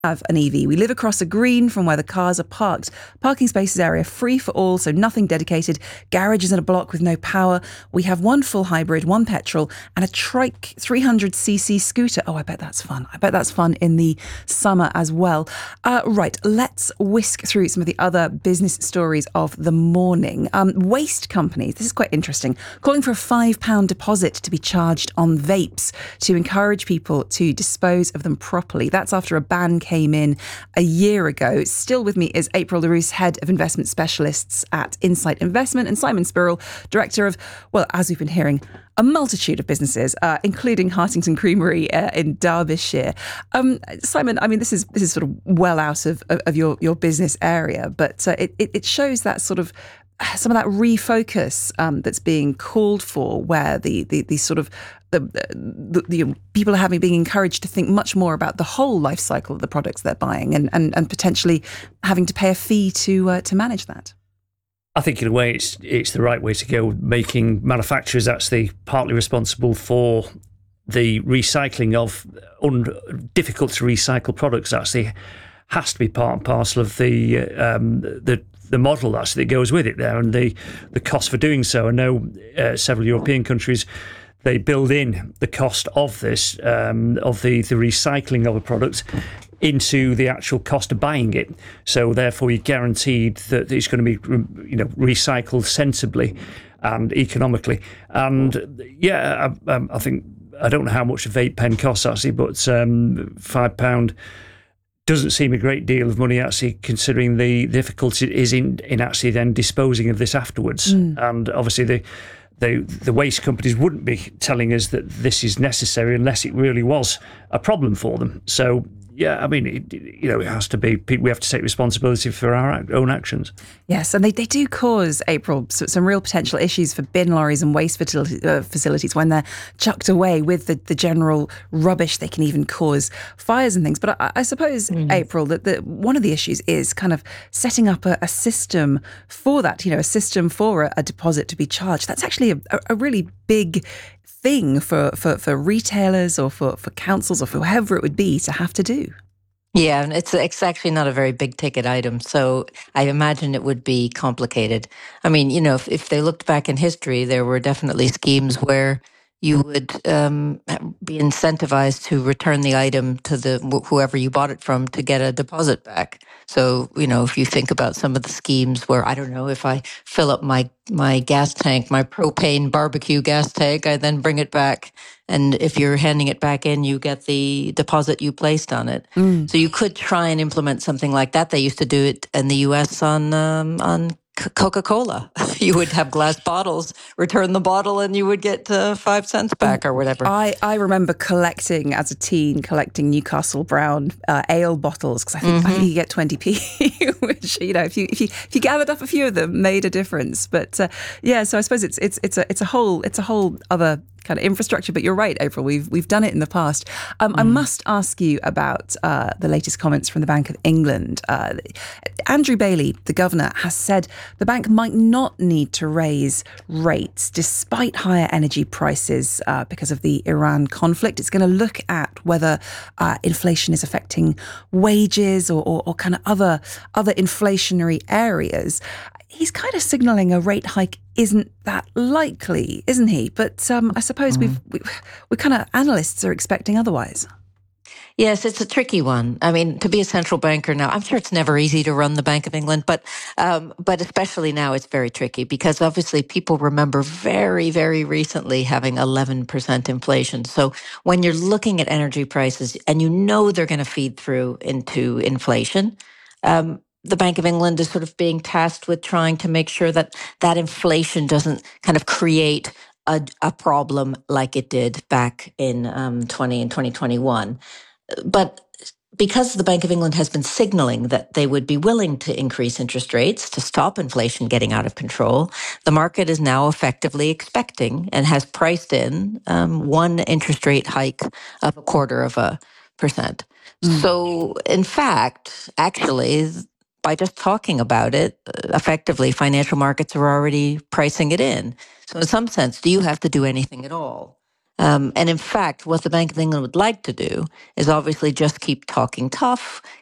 have an EV. We live across a green from where the cars are parked. Parking spaces area free for all, so nothing dedicated. Garages in a block with no power. We have one full hybrid, one petrol, and a Trike 300cc scooter. Oh, I bet that's fun. I bet that's fun in the summer as well. Right, let's whisk through some of the other business stories of the morning. Waste companies, this is quite interesting, calling for a £5 deposit to be charged on vapes to encourage people to dispose of them properly. That's after a ban came in a year ago. Still with me is April LaRousse, Head of Investment Specialists at Insight Investment, and Simon Spurrell, Director of, well, as we've been hearing, a multitude of businesses, including Hartington Creamery in Derbyshire. Simon, I mean, this is sort of well out of your business area, but it shows that sort of some of that refocus that's being called for, where the sort of the people are being encouraged to think much more about the whole life cycle of the products they're buying, and potentially having to pay a fee to manage that. I think in a way it's the right way to go, making manufacturers actually partly responsible for the recycling of difficult to recycle products. Actually has to be part and parcel of the model actually that goes with it there, and the cost for doing so. I know several European countries, they build in the cost of this, of the recycling of a product into the actual cost of buying it. So therefore you're guaranteed that it's going to be, recycled sensibly and economically. And yeah, I think, I don't know how much a vape pen costs actually, but £5 doesn't seem a great deal of money actually, considering the difficulty it is in actually then disposing of this afterwards. And obviously the waste companies wouldn't be telling us that this is necessary unless it really was a problem for them. So yeah, I mean, it has to be. We have to take responsibility for our own actions. Yes, and they do cause, April, some real potential issues for bin lorries and waste facilities when they're chucked away with the general rubbish. They can even cause fires and things. But I suppose, April, that one of the issues is kind of setting up a system for that. A system for a deposit to be charged. That's actually a really big thing for retailers or for councils or for whoever it would be to have to do. Yeah, and it's actually not a very big ticket item, so I imagine it would be complicated. I mean, if they looked back in history, there were definitely schemes where you would be incentivized to return the item to whoever you bought it from to get a deposit back. So, if you think about some of the schemes where, I don't know, if I fill up my gas tank, my propane barbecue gas tank, I then bring it back. And if you're handing it back in, you get the deposit you placed on it. So you could try and implement something like that. They used to do it in the US on Coca-Cola. You would have glass bottles, return the bottle, and you would get 5 cents back or whatever. I remember collecting Newcastle Brown ale bottles, because I think you get 20p, which if you gathered up a few of them, made a difference. But so I suppose it's a whole other kind of infrastructure. But you're right, April. We've done it in the past. I must ask you about the latest comments from the Bank of England. Andrew Bailey, the governor, has said the bank might not need to raise rates despite higher energy prices because of the Iran conflict. It's going to look at whether inflation is affecting wages or kind of other inflationary areas. He's kind of signalling a rate hike isn't that likely, isn't he? But I suppose we kind of, analysts are expecting otherwise. Yes, it's a tricky one. I mean, to be a central banker now, I'm sure it's never easy to run the Bank of England, but especially now it's very tricky because obviously people remember very, very recently having 11% inflation. So when you're looking at energy prices and they're going to feed through into inflation, the Bank of England is sort of being tasked with trying to make sure that inflation doesn't kind of create a problem like it did back in 2021. But because the Bank of England has been signaling that they would be willing to increase interest rates to stop inflation getting out of control, the market is now effectively expecting and has priced in one interest rate hike of 0.25%. So, in fact, actually, by just talking about it, effectively, financial markets are already pricing it in. So in some sense, do you have to do anything at all? And in fact, what the Bank of England would like to do is obviously just keep talking tough,